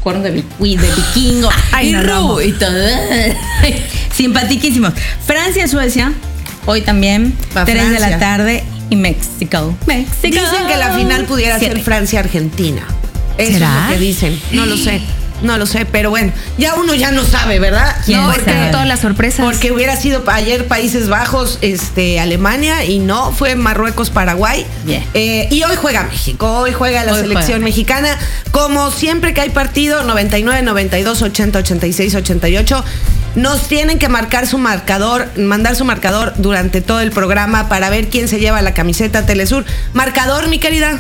cuerno de vikingo. Ay, no. Y todo. Simpatiquísimos. Francia-Suecia, hoy también, Va 3 de Francia. la tarde. Y México. Dicen que la final pudiera ser Francia-Argentina. Eso ¿Será? es lo que dicen. No lo sé, pero bueno, ya uno ya no sabe, ¿verdad? ¿Quién No, sabe? Porque todas las sorpresas. porque hubiera sido ayer Países Bajos, Alemania, y no, fue Marruecos-Paraguay. Bien. Y hoy juega México, hoy juega la Hoy selección juega. mexicana. Como siempre que hay partido, 99, 92, 80, 86, 88. Nos tienen que mandar su marcador durante todo el programa para ver quién se lleva la camiseta Telesur. Marcador, mi querida.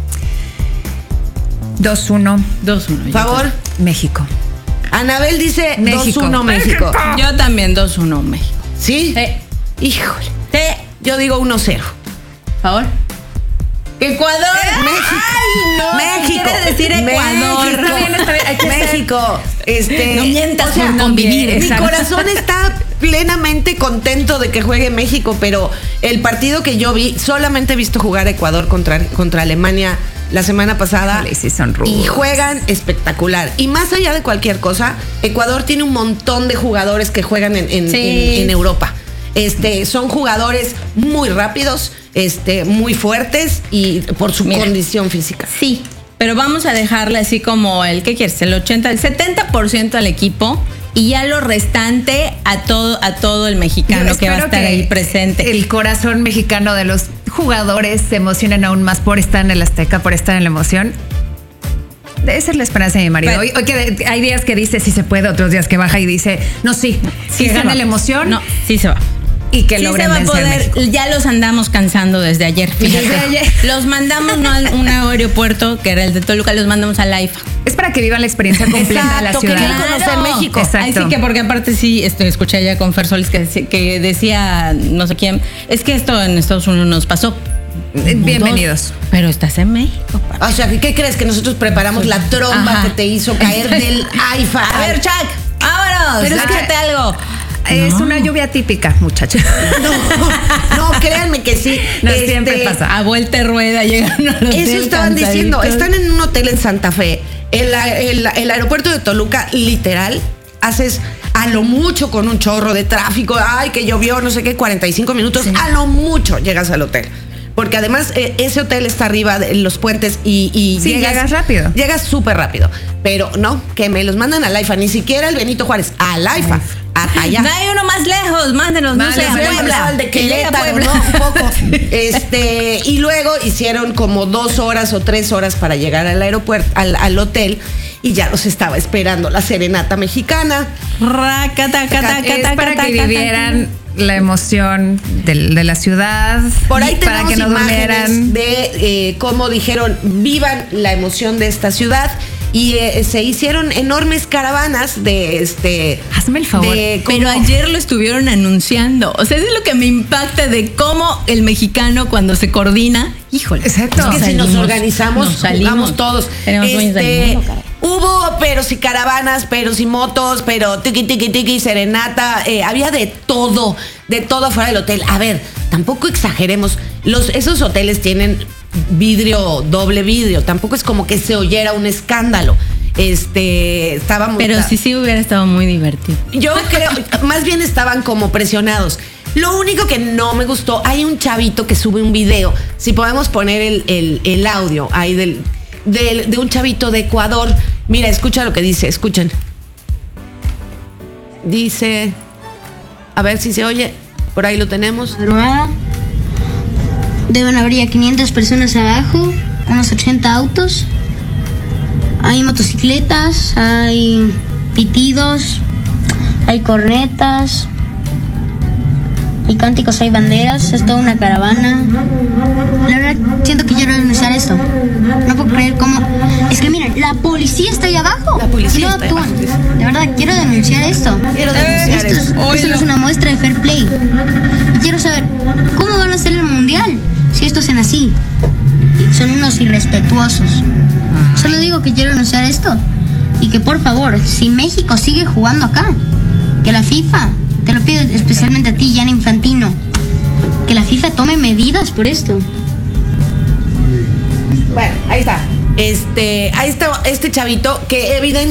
2-1 2-1. Favor. México. Anabel dice México. 2-1 México. Yo también 2-1 México. ¿Sí? Híjole. Yo digo 1-0. ¿Favor? Ecuador. México. Ay, no. México. Quiere decir Ecuador. México. Está bien, hay que México. No mientas por convivir. Mi Exacto. corazón está plenamente contento de que juegue México, pero el partido que yo vi, solamente he visto jugar a Ecuador contra Alemania la semana pasada. Híjole, sí son rudos. Y juegan espectacular. Y más allá de cualquier cosa, Ecuador tiene un montón de jugadores que juegan en Europa. Son jugadores muy rápidos, muy fuertes y por su condición física. Sí, pero vamos a dejarle así como el 70% al equipo y ya lo restante a todo el mexicano Yo que va a espero estar ahí presente. El corazón mexicano de los jugadores se emocionen aún más por estar en el Azteca, por estar en la emoción. Esa es la esperanza de mi marido. Pero- Hoy que hay días que dice sí se puede, otros días que baja y dice no, sí Sí que se gane va. la emoción. No, sí se va. Y que Sí logren se va a vencer poder, México. ya los andamos cansando desde ayer, fíjate. Desde ayer. Los mandamos no a un aeropuerto, que era el de Toluca, los mandamos a la IFA. Es para que vivan la experiencia completa de la Exacto, ciudad. querían conocer México. Exacto. Así que porque aparte sí, escuché allá con Fer Solis que decía no sé quién, es que esto en Estados Unidos nos pasó. Bienvenidos. Pero estás en México. O sea, ¿qué crees? Que nosotros preparamos la tromba Ajá. que te hizo caer del AIFA. A ver, Chuck, vámonos, Pero es que- sácate algo. Es una lluvia típica, muchachos. No, créanme que sí. No, siempre pasa. A vuelta de rueda llegaron a los Eso estaban diciendo. Están en un hotel en Santa Fe. El aeropuerto de Toluca, literal, haces a lo mucho con un chorro de tráfico. Ay, que llovió, no sé qué, 45 minutos. Sí. A lo mucho llegas al hotel. Porque además ese hotel está arriba de los puentes y Sí, llegas rápido. Llegas súper rápido. Pero no, que me los mandan al AIFA. Ni siquiera el Benito Juárez, al AIFA. Allá. No hay uno más lejos, mándenos, no sé, a Mándenos, Puebla. Al de Que llegue a Querétaro, Puebla. ¿no? Un poco. Y luego hicieron como 2 horas o 3 horas para llegar al aeropuerto, al hotel, y ya los estaba esperando la serenata mexicana. Es para que vivieran la emoción de la ciudad. Por ahí y para tenemos que no imágenes durmieran. de cómo dijeron, vivan la emoción de esta ciudad. Y se hicieron enormes caravanas de Hazme el favor. Pero ayer lo estuvieron anunciando. O sea, eso es lo que me impacta de cómo el mexicano cuando se coordina, híjole. Exacto. Es que si nos Salimos, organizamos, nos salimos. jugamos todos. Tenemos dueños del mundo, caray. Hubo peros y caravanas, peros y motos, pero tiki, serenata, había de todo afuera del hotel. A ver, tampoco exageremos. Esos hoteles tienen doble vidrio. Tampoco es como que se oyera un escándalo. Estábamos. Pero sí hubiera estado muy divertido. Yo creo, más bien estaban como presionados. Lo único que no me gustó, hay un chavito que sube un video. Si podemos poner el audio ahí de un chavito de Ecuador. Mira, escucha lo que dice, escuchen. Dice, a ver si se oye, por ahí lo tenemos. Madrugada. Deben haber ya 500 personas abajo, unos 80 autos. Hay motocicletas, hay pitidos, hay cornetas, hay cánticos, hay banderas, es toda una caravana. La verdad, siento que quiero denunciar esto. No puedo creer cómo... Es que miren, la policía está ahí abajo. La policía Y no está ahí actúan. abajo. De verdad, quiero denunciar esto. Quiero denunciar Esto eso. no es una muestra de fair play. Y quiero saber, ¿cómo van a hacer el mundial si esto hacen así? Son unos irrespetuosos. Solo digo que quiero denunciar esto. Y que por favor, si México sigue jugando acá, que la FIFA, te lo pido especialmente a ti, Gianni Infantino, que la FIFA tome medidas por esto. Bueno, ahí está. Ahí está este chavito que evidentemente